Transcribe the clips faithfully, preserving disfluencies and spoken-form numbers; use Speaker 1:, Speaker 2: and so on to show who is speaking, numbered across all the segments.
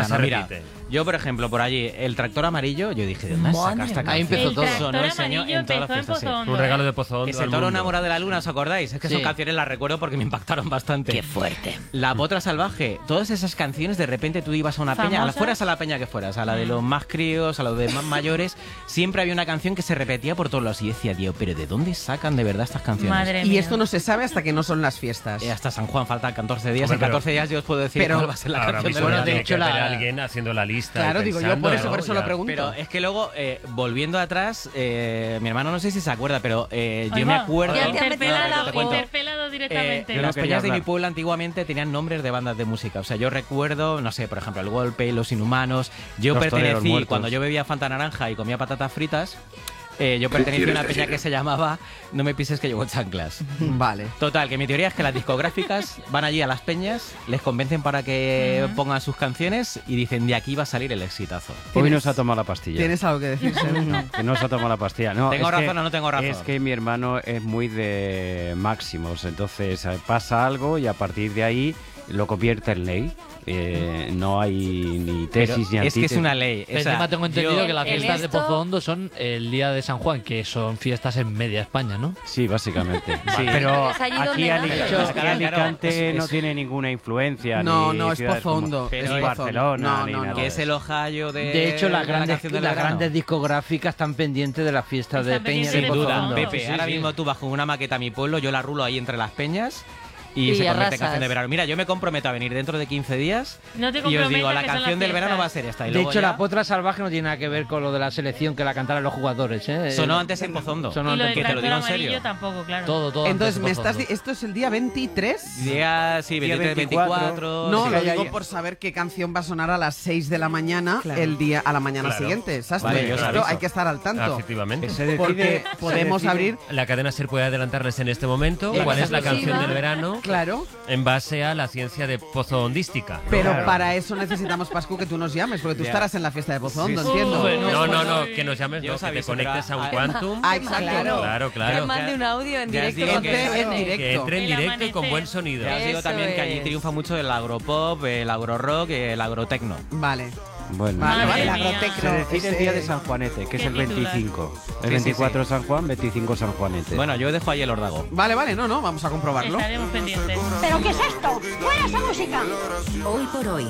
Speaker 1: americano. Mira,
Speaker 2: repite.
Speaker 1: yo, por ejemplo, por allí, el tractor amarillo, yo dije, ¿de dónde saca esta canción?
Speaker 3: Ahí empezó
Speaker 4: El
Speaker 3: todo.
Speaker 4: tractor
Speaker 1: Sonó ese año
Speaker 4: amarillo
Speaker 1: en todas las
Speaker 4: empezó en
Speaker 1: fiestas, sí.
Speaker 4: Pozondo,
Speaker 2: Un regalo
Speaker 4: ¿eh?
Speaker 2: de Pozondo
Speaker 1: Ese
Speaker 2: al
Speaker 1: toro
Speaker 2: mundo.
Speaker 1: enamorado de la luna, ¿os acordáis? Es que
Speaker 3: Sí.
Speaker 1: son canciones las recuerdo porque me impactaron bastante.
Speaker 3: Qué fuerte.
Speaker 1: La Potra Salvaje, todas esas canciones, de repente tú ibas a una peña, a la,
Speaker 4: ¿Famosas?
Speaker 1: fueras a la peña que fueras, a la de los más críos, a los de más mayores, siempre había una canción que se repetía por todos lados y decía, tío, pero ¿de dónde sacan de verdad estas canciones?
Speaker 4: Madre
Speaker 5: Y
Speaker 4: mía.
Speaker 5: esto no se sabe hasta que no son las fiestas.
Speaker 1: Eh, hasta San Juan faltan catorce días,
Speaker 2: Hombre,
Speaker 1: en
Speaker 2: pero-
Speaker 1: catorce días yo os puedo decir
Speaker 5: pero
Speaker 1: cuál va a ser la
Speaker 2: Ahora
Speaker 1: canción
Speaker 2: mismo
Speaker 1: del
Speaker 3: Bueno,
Speaker 2: ya
Speaker 3: de
Speaker 2: tiene
Speaker 1: verano.
Speaker 3: hecho,
Speaker 2: que haber
Speaker 3: la-
Speaker 2: alguien haciendo la lista. y
Speaker 5: Claro, digo yo,
Speaker 2: pensando,
Speaker 5: por eso,
Speaker 2: ¿no?
Speaker 5: por eso
Speaker 2: Ya.
Speaker 5: lo pregunto.
Speaker 1: Pero es que luego, eh, volviendo atrás, eh, mi hermano no sé si se acuerda, pero eh, yo
Speaker 4: Ahí
Speaker 1: me
Speaker 4: va.
Speaker 1: acuerdo...
Speaker 6: Ya te ha
Speaker 4: Interpelado,
Speaker 6: metido
Speaker 1: te cuento.
Speaker 4: interpelado
Speaker 1: Eh,
Speaker 4: directamente.
Speaker 1: las
Speaker 3: que ya
Speaker 1: peñas de mi
Speaker 3: hablar.
Speaker 1: pueblo antiguamente tenían nombres de bandas de música. O sea, yo recuerdo, no sé, por ejemplo, El Golpe, Los Inhumanos. Yo
Speaker 3: Los Toreros
Speaker 1: pertenecí,
Speaker 3: Muertos.
Speaker 1: cuando yo bebía Fanta Naranja y comía patatas fritas, eh, yo pertenecía a una peña que se llamaba No me pises que llevo chanclas.
Speaker 5: Vale.
Speaker 1: Total, que mi teoría es que las discográficas van allí a las peñas, les convencen para que
Speaker 4: Ujú.
Speaker 1: pongan sus canciones y dicen, de aquí va a salir el exitazo.
Speaker 3: Hoy no se ha tomado la pastilla.
Speaker 5: ¿Tienes algo que decir, Sergio?
Speaker 3: No, que no se ha tomado la pastilla. No,
Speaker 1: ¿Tengo
Speaker 3: es que-
Speaker 1: razón o no tengo razón?
Speaker 3: Es que mi hermano es muy de máximos, entonces eh, pasa algo y a partir de ahí lo convierte en ley. Eh, no hay ni
Speaker 1: Pero
Speaker 3: tesis ni
Speaker 1: es que es
Speaker 3: antítesis.
Speaker 1: una ley.
Speaker 7: Pero
Speaker 1: o sea,
Speaker 7: encima tengo entendido
Speaker 1: yo-
Speaker 7: que las
Speaker 4: en
Speaker 7: fiestas de
Speaker 4: esto-
Speaker 7: Pozo Hondo son el día de San Juan, que son fiestas en media España, ¿no?
Speaker 3: Sí, básicamente.
Speaker 1: Sí.
Speaker 3: Pero
Speaker 6: Es allí
Speaker 3: aquí,
Speaker 6: donde
Speaker 3: Ali-
Speaker 6: nace.
Speaker 3: aquí
Speaker 1: Claro,
Speaker 3: Alicante
Speaker 1: es-
Speaker 3: no
Speaker 1: es-
Speaker 3: tiene ninguna influencia.
Speaker 5: No,
Speaker 3: ni
Speaker 5: no, es
Speaker 3: ciudades
Speaker 5: Pozo
Speaker 3: como-
Speaker 5: Hondo,
Speaker 1: es
Speaker 3: ni
Speaker 1: Pozo
Speaker 3: Barcelona,
Speaker 5: Hondo. No,
Speaker 3: ni
Speaker 5: no,
Speaker 3: nada
Speaker 5: no.
Speaker 1: que
Speaker 3: de
Speaker 1: es
Speaker 3: eso.
Speaker 1: el Ohio de,
Speaker 8: De hecho, las
Speaker 1: de la
Speaker 8: grandes,
Speaker 1: canción del
Speaker 8: las
Speaker 1: verano.
Speaker 8: grandes discográficas están pendientes de las fiestas de
Speaker 4: Están
Speaker 8: Peña
Speaker 4: pendientes
Speaker 8: de
Speaker 1: Sin
Speaker 4: de
Speaker 8: Pozo
Speaker 1: duda,
Speaker 4: Pozo
Speaker 8: Hondo.
Speaker 1: Pepe.
Speaker 4: Sí,
Speaker 1: ahora
Speaker 4: sí.
Speaker 1: mismo tú vas con una maqueta a mi pueblo, yo la rulo ahí entre las peñas y,
Speaker 6: Y
Speaker 1: se convierte en
Speaker 6: arrasas.
Speaker 1: canción de verano. Mira, yo me comprometo a venir dentro de quince días
Speaker 4: No te
Speaker 1: y os digo,
Speaker 4: comprometas,
Speaker 1: la
Speaker 4: que son
Speaker 1: canción
Speaker 4: las
Speaker 1: del verano
Speaker 4: fiestas.
Speaker 1: va a ser esta. Y
Speaker 8: De
Speaker 1: luego
Speaker 8: hecho,
Speaker 1: ya
Speaker 8: la Potra Salvaje no tiene nada que ver con lo de la selección que la cantaron los jugadores. ¿eh?
Speaker 1: sonó antes en Pozondo.
Speaker 8: Sonó
Speaker 4: Y lo del
Speaker 1: que te lo
Speaker 4: tractor
Speaker 1: digo en
Speaker 4: amarillo
Speaker 1: serio.
Speaker 4: tampoco, claro.
Speaker 7: Todo, todo.
Speaker 5: Entonces,
Speaker 7: antes
Speaker 5: me
Speaker 7: de Pozo
Speaker 5: estás
Speaker 7: Hondo.
Speaker 5: di- ¿esto es el día veintitrés?
Speaker 1: Día, sí,
Speaker 3: Día
Speaker 1: veintitrés,
Speaker 3: veinticuatro.
Speaker 1: veinticuatro.
Speaker 5: No,
Speaker 1: sí.
Speaker 5: lo
Speaker 3: ya,
Speaker 5: digo
Speaker 3: ya.
Speaker 5: por saber qué canción va a sonar a las seis de la mañana
Speaker 1: Claro.
Speaker 5: el día a la mañana
Speaker 2: Claro.
Speaker 5: siguiente. ¿Sabes?
Speaker 1: Vale, yo os
Speaker 5: Esto
Speaker 1: aviso.
Speaker 5: hay que estar al tanto.
Speaker 2: Efectivamente.
Speaker 3: Se decide-
Speaker 5: Porque
Speaker 3: se
Speaker 5: podemos
Speaker 3: decide-
Speaker 5: abrir,
Speaker 2: La cadena SER puede adelantarles en este momento
Speaker 6: En
Speaker 2: cuál es la
Speaker 6: exclusiva.
Speaker 2: canción del verano
Speaker 5: claro,
Speaker 2: en base a la ciencia de pozondística.
Speaker 5: pero
Speaker 3: Claro.
Speaker 5: para eso necesitamos, Pascu, que tú nos llames, porque tú
Speaker 1: Ya.
Speaker 5: estarás en la fiesta de Pozo Hondo,
Speaker 1: Sí, sí.
Speaker 5: entiendo.
Speaker 4: Bueno,
Speaker 2: No, no, no,
Speaker 4: Ay.
Speaker 2: que nos llames,
Speaker 1: Yo
Speaker 2: no,
Speaker 1: os
Speaker 2: que te
Speaker 1: aviso,
Speaker 2: conectes
Speaker 1: pero
Speaker 2: a un
Speaker 1: a-
Speaker 2: Quantum.
Speaker 5: Ah, exacto.
Speaker 6: Claro.
Speaker 2: Claro,
Speaker 6: Que
Speaker 2: claro.
Speaker 6: mande un audio en
Speaker 1: Ya os
Speaker 6: directo.
Speaker 1: digo
Speaker 6: con
Speaker 1: que-
Speaker 5: Entre en
Speaker 6: canciones.
Speaker 5: directo.
Speaker 2: Que entre en
Speaker 4: El
Speaker 2: directo y con
Speaker 4: amanecer.
Speaker 2: buen sonido.
Speaker 1: Ya os digo
Speaker 6: Eso
Speaker 1: también que allí
Speaker 6: es.
Speaker 1: triunfa mucho el agropop, el agrorock, el agrotecno.
Speaker 5: Vale,
Speaker 3: Bueno,
Speaker 5: vale,
Speaker 4: Madre
Speaker 5: vale. La
Speaker 4: mía.
Speaker 5: agrotecno.
Speaker 3: se decide el
Speaker 5: ese-
Speaker 3: día de San Juanete, que es
Speaker 4: Qué
Speaker 3: el
Speaker 4: titular.
Speaker 3: veinticinco. El
Speaker 1: Sí,
Speaker 3: veinticuatro
Speaker 1: sí,
Speaker 3: San Juan, veinticinco San Juanete.
Speaker 1: Bueno, yo dejo ahí el ordago.
Speaker 5: Vale, vale, no, no, vamos a comprobarlo.
Speaker 4: Estaremos pendientes.
Speaker 9: ¿Pero qué es esto? ¡Fuera esa música!
Speaker 6: Hoy por hoy.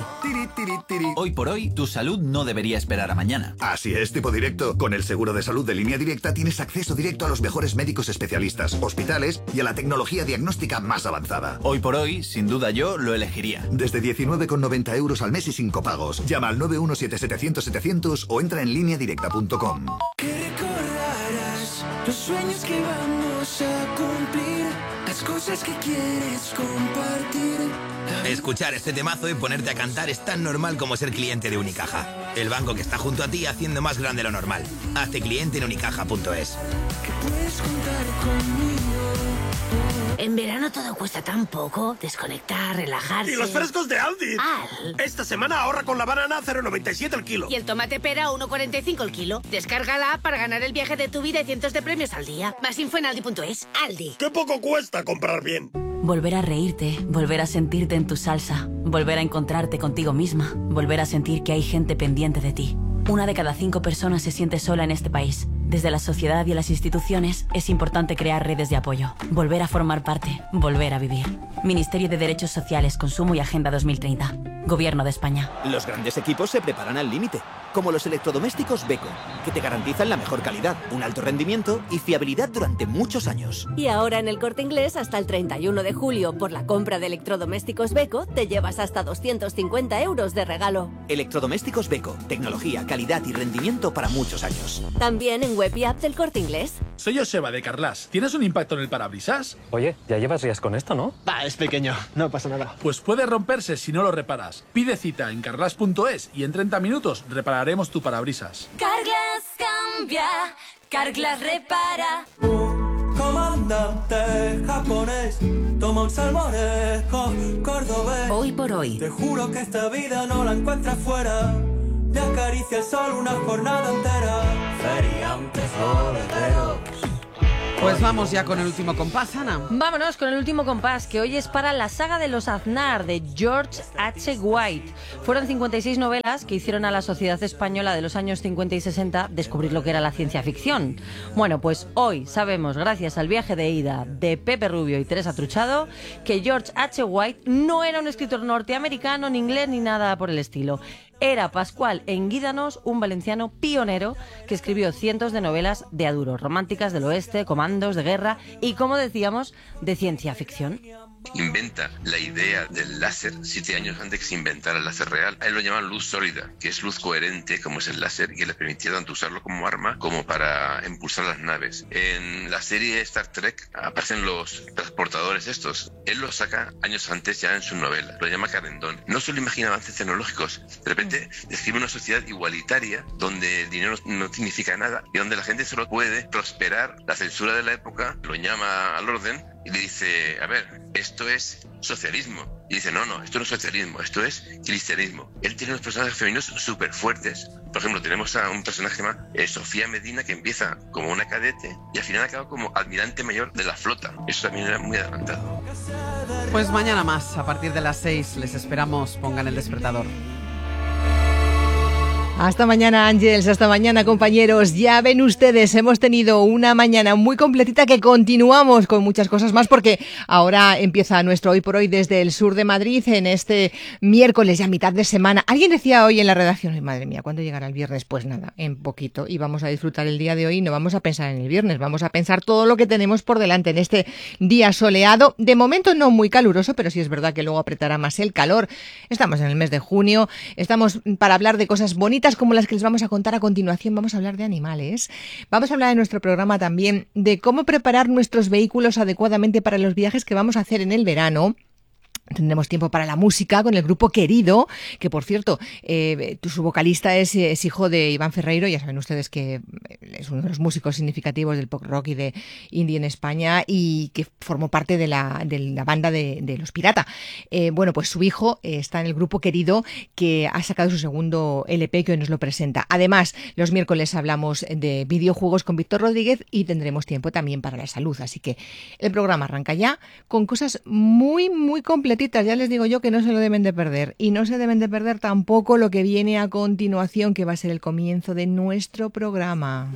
Speaker 10: Hoy por hoy, tu salud no debería esperar a mañana.
Speaker 11: Así es, tipo directo. Con el seguro de salud de Línea Directa tienes acceso directo a los mejores médicos especialistas, hospitales y a la tecnología diagnóstica más avanzada.
Speaker 10: Hoy por hoy, sin duda yo lo elegiría.
Speaker 11: Desde diecinueve con noventa euros al mes y sin copagos. Llama al nueve uno siete setecientos setecientos o entra en línea directa punto com.
Speaker 12: Que recordarás los sueños que vamos a cumplir, las cosas que quieres compartir.
Speaker 10: Escuchar este temazo y ponerte a cantar es tan normal como ser cliente de Unicaja. El banco que está junto a ti haciendo más grande lo normal. Hazte cliente en unicaja punto es.
Speaker 12: Que puedes contar conmigo.
Speaker 6: En verano todo cuesta tan poco. Desconectar, relajarse.
Speaker 13: ¡Y los frescos de Aldi!
Speaker 6: Al.
Speaker 13: Esta semana ahorra con la banana a cero coma noventa y siete el kilo.
Speaker 6: Y el tomate pera a uno cuarenta y cinco el kilo. Descarga la app para ganar el viaje de tu vida y cientos de premios al día. Más info en aldi punto es. Aldi.
Speaker 13: ¡Qué poco cuesta comprar bien!
Speaker 14: Volver a reírte, volver a sentirte en tu salsa, volver a encontrarte contigo misma, volver a sentir que hay gente pendiente de ti. Una de cada cinco personas se siente sola en este país. Desde la sociedad y las instituciones es importante crear redes de apoyo, volver a formar parte, volver a vivir. Ministerio de Derechos Sociales, Consumo y Agenda dos mil treinta. Gobierno de España.
Speaker 10: Los grandes equipos se preparan al límite, como los electrodomésticos Beko, que te garantizan la mejor calidad, un alto rendimiento y fiabilidad durante muchos años.
Speaker 6: Y ahora en el Corte Inglés, hasta el treinta y uno de julio, por la compra de electrodomésticos Beko, te llevas hasta doscientos cincuenta euros de regalo.
Speaker 10: Electrodomésticos Beko, tecnología, calidad y rendimiento para muchos años.
Speaker 6: También en web y app del Corte Inglés.
Speaker 13: Soy Joseba de Carlas. ¿Tienes un impacto en el parabrisas?
Speaker 7: Oye, ya llevas días con esto, ¿no?
Speaker 13: Va, es pequeño, no pasa nada. Pues puede romperse si no lo reparas. Pide cita en carlas punto es y en treinta minutos repararemos tu parabrisas.
Speaker 12: Carglass cambia, Carglass repara.
Speaker 15: Comandante japonés, toma un salmorejo cordobés.
Speaker 6: Hoy por hoy.
Speaker 15: Te juro que esta vida no la encuentras fuera. Me acaricia el sol una jornada entera. Feriantes boleteros,
Speaker 5: Pues vamos ya con el último compás, Ana.
Speaker 4: Vámonos con el último compás, que hoy es para la saga de los Aznar, de George H. White. Fueron cincuenta y seis novelas que hicieron a la sociedad española de los años cincuenta y sesenta descubrir lo que era la ciencia ficción. Bueno, pues hoy sabemos, gracias al viaje de ida de Pepe Rubio y Teresa Truchado, que George H. White no era un escritor norteamericano, ni inglés, ni nada por el estilo. Era Pascual Enguídanos, un valenciano pionero que escribió cientos de novelas de a duro, románticas del oeste, comandos de guerra y, como decíamos, de ciencia ficción.
Speaker 16: Inventa la idea del láser siete años antes que se inventara el láser real. A él lo llaman luz sólida, que es luz coherente como es el láser, y que le permitía tanto usarlo como arma como para impulsar las naves. En la serie Star Trek aparecen los transportadores estos. Él los saca años antes ya en su novela. Lo llama Carendón. No solo imagina avances tecnológicos, de repente describe una sociedad igualitaria donde el dinero no significa nada y donde la gente solo puede prosperar. La censura de la época lo llama al orden y le dice, a ver, esto es socialismo. Y dice, no, no, esto no es socialismo, esto es cristianismo. Él tiene unos personajes femeninos súper fuertes. Por ejemplo, tenemos a un personaje llamado eh, Sofía Medina, que empieza como una cadete y al final acaba como almirante mayor de la flota. Eso también era muy adelantado.
Speaker 5: Pues mañana más, a partir de las seis, les esperamos. Pongan el despertador.
Speaker 17: Hasta mañana, Ángels, hasta mañana, compañeros. Ya ven ustedes, hemos tenido una mañana muy completita que continuamos con muchas cosas más porque ahora empieza nuestro Hoy por Hoy desde el sur de Madrid en este miércoles, ya mitad de semana. Alguien decía hoy en la redacción, ay, madre mía, ¿cuándo llegará el viernes? Pues nada, en poquito. Y vamos a disfrutar el día de hoy, no vamos a pensar en el viernes, vamos a pensar todo lo que tenemos por delante en este día soleado. De momento no muy caluroso, pero sí es verdad que luego apretará más el calor. Estamos en el mes de junio, estamos para hablar de cosas bonitas como las que les vamos a contar a continuación. Vamos a hablar de animales, vamos a hablar en nuestro programa también de cómo preparar nuestros vehículos adecuadamente para los viajes que vamos a hacer en el verano. Tendremos tiempo para la música con el grupo Querido, que por cierto, eh, su vocalista es, es hijo de Iván Ferreiro. Ya saben ustedes que es uno de los músicos significativos del pop rock y de indie en España y que formó parte de la, de la banda de, de Los Pirata. Eh, bueno, pues su hijo eh, está en el grupo Querido, que ha sacado su segundo L P que hoy nos lo presenta. Además, los miércoles hablamos de videojuegos con Víctor Rodríguez y tendremos tiempo también para la salud. Así que el programa arranca ya con cosas muy, muy completitas. Ya les digo yo que no se lo deben de perder y no se deben de perder tampoco lo que viene a continuación, que va a ser el comienzo de nuestro programa.